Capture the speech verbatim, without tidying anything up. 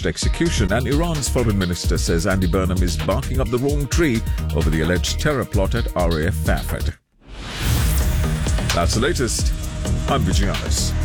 botched execution, and Iran's foreign minister says Andy Burnham is barking up the wrong tree over the alleged terror plot at R A F Fairford. That's the latest. I'm Vijay Anas.